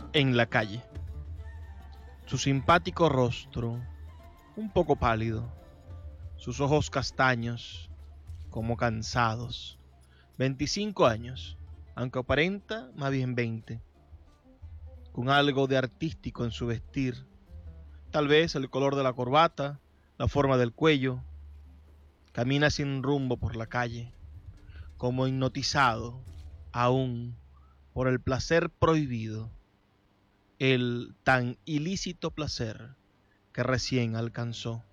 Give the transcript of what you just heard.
en la calle. Su simpático rostro, un poco pálido, sus ojos castaños, como cansados. 25 años, aunque aparenta más bien 20, con algo de artístico en su vestir, tal vez el color de la corbata, la forma del cuello. Camina sin rumbo por la calle, como hipnotizado aún por el placer prohibido, el tan ilícito placer que recién alcanzó.